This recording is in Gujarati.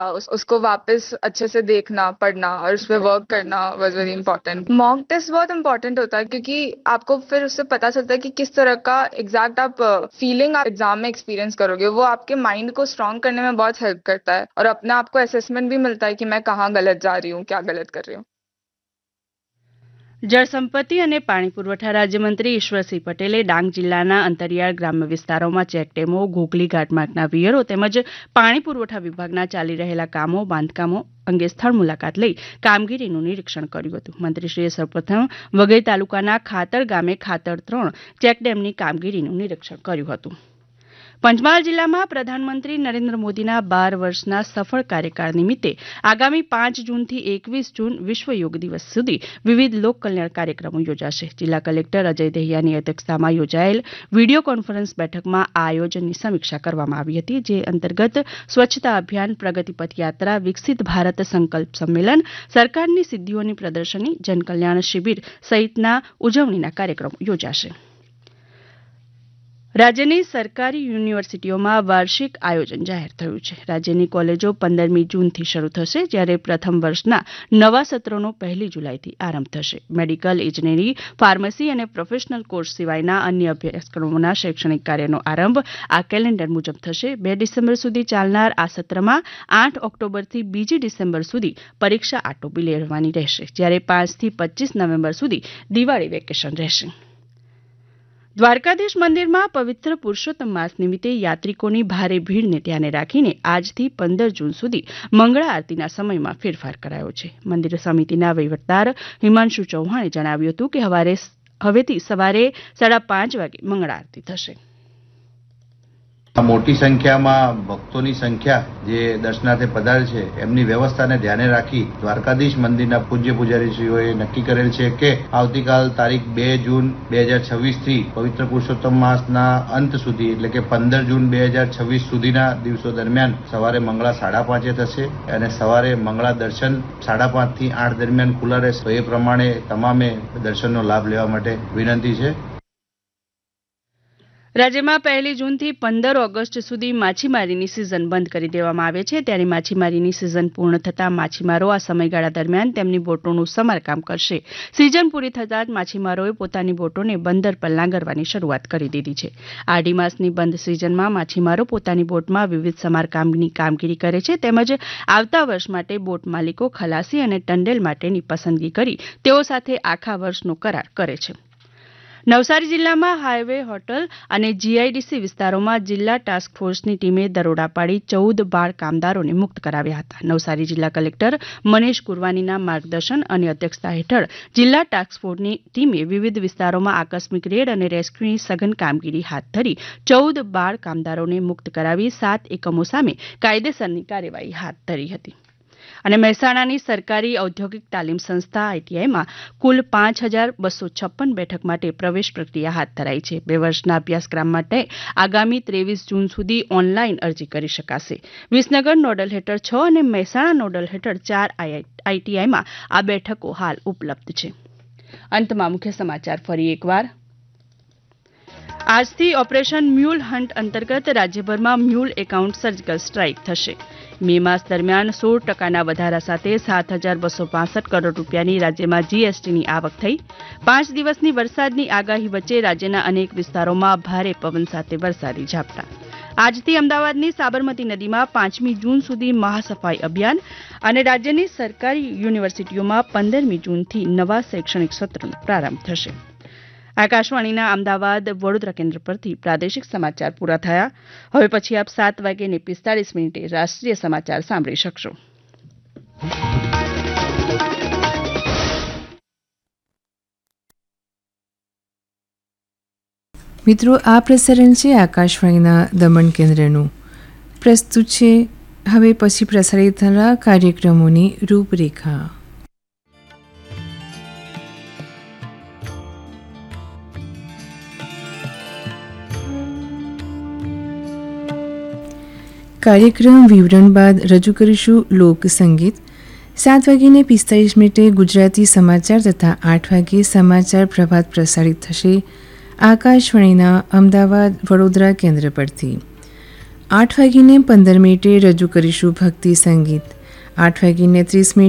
उसको वापस अच्छे से देखना, पढ़ना और उस पर वर्क करना was very important. Mock test बहुत इंपॉर्टेंट होता है क्योंकि आपको फिर उससे पता चलता है कि किस तरह का एग्जैक्ट आप फीलिंग आप एग्जाम में एक्सपीरियंस करोगे। वो आपके माइंड को स्ट्रांग करने में बहुत हेल्प करता है और अपने आप को असेसमेंट भी मिलता है कि मैं कहाँ गलत जा रही हूँ, क्या गलत कर रही हूँ। જળસંપત્તિ અને પાણી પુરવઠા રાજ્યમંત્રી ઈશ્વરસિંહ પટેલે ડાંગ જિલ્લાના અંતરિયાળ ગ્રામ્ય વિસ્તારોમાં ચેકડેમો, ઘોઘલી ઘાટમાર્ગના વિયરો તેમજ પાણી પુરવઠા વિભાગના ચાલી રહેલા કામો, બાંધકામો અંગે સ્થળ મુલાકાત લઈ કામગીરીનું નિરીક્ષણ કર્યું હતું. મંત્રીશ્રીએ સૌપ્રથમ વઘઈ તાલુકાના ખાતર ગામે ખાતર 3 ચેકડેમની કામગીરીનું નિરીક્ષણ કર્યું હતું. પંચમહાલ જિલ્લામાં પ્રધાનમંત્રી નરેન્દ્ર મોદીના 12 વર્ષના સફળ કાર્યકાળ નિમિત્તે આગામી 5 જૂનથી 21 જૂન વિશ્વ યોગ દિવસ સુધી વિવિધ લોકકલ્યાણ કાર્યક્રમો યોજાશે. જિલ્લા કલેક્ટર અજય દહિયાની અધ્યક્ષતામાં યોજાયેલ વિડીયો કોન્ફરન્સ બેઠકમાં આ આયોજનની સમીક્ષા કરવામાં આવી હતી, જે અંતર્ગત સ્વચ્છતા અભિયાન, પ્રગતિપથ યાત્રા, વિકસિત ભારત સંકલ્પ સંમેલન, સરકારની સિદ્ધિઓની પ્રદર્શની, જનકલ્યાણ શિબિર સહિતના ઉજવણીના કાર્યક્રમો યોજાશે. રાજ્યની સરકારી યુનિવર્સિટીઓમાં વાર્ષિક આયોજન જાહેર થયું છે. રાજ્યની કોલેજો 15મી જૂનથી શરૂ થશે, જ્યારે પ્રથમ વર્ષના નવા સત્રોનો 1 જુલાઈથી આરંભ થશે. મેડિકલ, ઇજનેરી, ફાર્મસી અને પ્રોફેશનલ કોર્સ સિવાયના અન્ય અભ્યાસક્રમોના શૈક્ષણિક કાર્યનો આરંભ આ કેલેન્ડર મુજબ થશે. 2 ડિસેમ્બર સુધી ચાલનાર આ સત્રમાં 8 ઓક્ટોબરથી 2 ડિસેમ્બર સુધી પરીક્ષા આટોપી લેવાની રહેશે, જ્યારે 5 થી 25 નવેમ્બર સુધી દિવાળી વેકેશન રહેશે. દ્વારકાધીશ મંદિરમાં પવિત્ર પુરુષોત્તમ માસ નિમિત્તે યાત્રિકોની ભારે ભીડને ધ્યાને રાખીને આજથી 15 જૂન સુધી મંગળા આરતીના સમયમાં ફેરફાર કરાયો છે. મંદિર સમિતિના વહીવટદાર હિમાંશુ ચૌહાણે જણાવ્યું હતું કે હવેથી સવારે 5:30 વાગે મંગળા આરતી થશે. મોટી સંખ્યામાં ભક્તોની સંખ્યા જે દર્શનાર્થે પધારે છે એમની વ્યવસ્થાને ધ્યાને રાખી દ્વારકાધીશ મંદિરના પૂજ્ય પૂજારીશ્રીઓએ નક્કી કરેલ છે કે આવતીકાલ તારીખ 2 જૂન 2026 થી પવિત્ર પુરુષોત્તમ માસના અંત સુધી એટલે કે 15 જૂન 2026 સુધીના દિવસો દરમિયાન સવારે મંગળા 5:30 થશે અને સવારે મંગળા દર્શન 5:30 થી 8 દરમિયાન ખુલ્લા રહેશે. તો એ પ્રમાણે તમામે દર્શનનો લાભ લેવા માટે વિનંતી છે. રાજ્યમાં 1 જૂનથી 15 ઓગસ્ટ સુધી માછીમારીની સિઝન બંધ કરી દેવામાં આવે છે, ત્યારે માછીમારીની સિઝન પૂર્ણ થતાં માછીમારો આ સમયગાળા દરમિયાન તેમની બોટોનું સમારકામ કરશે. સિઝન પૂરી થતાં જ માછીમારોએ પોતાની બોટોને બંદર પર લાંગરવાની શરૂઆત કરી દીધી છે. આડી માસની બંધ સિઝનમાં માછીમારો પોતાની બોટમાં વિવિધ સમારકામની કામગીરી કરે છે, તેમજ આવતા વર્ષ માટે બોટ માલિકો, ખલાસી અને ટંડેલ માટેની પસંદગી કરી તેઓ સાથે આખા વર્ષનો કરાર કરે છે. નવસારી જિલ્લામાં હાઇવે, હોટલ અને જીઆઈડીસી વિસ્તારોમાં જિલ્લા ટાસ્ક ફોર્સની ટીમે દરોડા પાડી 14 બાળ કામદારોને મુક્ત કરાવ્યા હતા. નવસારી જિલ્લા કલેક્ટર મનીષ ગુરવાનીના માર્ગદર્શન અને અધ્યક્ષતા હેઠળ જિલ્લા ટાસ્ક ફોર્સની ટીમે વિવિધ વિસ્તારોમાં આકસ્મિક રેડ અને રેસ્ક્યુની સઘન કામગીરી હાથ ધરી 14 બાળ કામદારોને મુક્ત કરાવી 7 એકમો સામે કાયદેસરની કાર્યવાહી હાથ ધરી હતી. અને મહેસાણાની સરકારી ઔદ્યોગિક તાલીમ સંસ્થા આઈટીઆઈમાં કુલ 5,256 બેઠક માટે પ્રવેશ પ્રક્રિયા હાથ ધરાઈ છે. 2 વર્ષના અભ્યાસક્રમ માટે આગામી 23 જૂન સુધી ઓનલાઈન અરજી કરી શકાશે. વિસનગર નોડલ હેઠળ 6 અને મહેસાણા નોડલ હેઠળ 4 આઈટીઆઈમાં આ બેઠકો હાલ ઉપલબ્ધ છે. અંતમાં મુખ્ય સમાચાર ફરી એકવાર. આજથી ઓપરેશન મ્યુલ હન્ટ અંતર્ગત રાજ્યભરમાં મ્યુલ એકાઉન્ટ સર્જિકલ સ્ટ્રાઇક થશે. મે માસ દરમિયાન 16% વધારા સાથે 7,265 કરોડ રૂપિયાની રાજ્યમાં જીએસટીની આવક થઈ. 5 દિવસની વરસાદની આગાહી વચ્ચે રાજ્યના અનેક વિસ્તારોમાં ભારે પવન સાથે વરસાદી ઝાપટા. આજથી અમદાવાદની સાબરમતી નદીમાં 5મી જૂન સુધી મહાસફાઈ અભિયાન અને રાજ્યની સરકારી યુનિવર્સિટીઓમાં 15મી જૂનથી નવા શૈક્ષણિક સત્રનો પ્રારંભ થશે. આકાશવાણીના અમદાવાદ વડોદરા કેન્દ્ર પરથી પ્રાદેશિક સમાચાર પૂરા થયા. હવે પછી આપ 7:45 રાષ્ટ્રીય સમાચાર સાંભળી શકશો. મિત્રો, આ પ્રસારણ છે આકાશવાણીના દમણ કેન્દ્રનું. પ્રસ્તુત છે હવે પછી પ્રસારિત થનારા કાર્યક્રમોની રૂપરેખા. કાર્યક્રમ વિવરણ બાદ રજૂ કરીશું લોકસંગીત. 7:45 ગુજરાતી સમાચાર તથા 8 વાગે સમાચાર પ્રભાત પ્રસારિત થશે આકાશવાણીના અમદાવાદ વડોદરા કેન્દ્ર પરથી. 8:15 રજૂ કરીશું ભક્તિ સંગીત. 8:30